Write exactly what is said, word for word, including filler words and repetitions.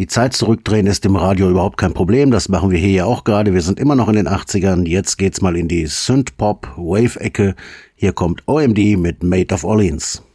Die Zeit zurückdrehen ist im Radio überhaupt kein Problem, das machen wir hier ja auch gerade. Wir sind immer noch in den achtzigern, jetzt geht's mal in die Synth-Pop-Wave-Ecke. Hier kommt O M D mit Maid of Orleans.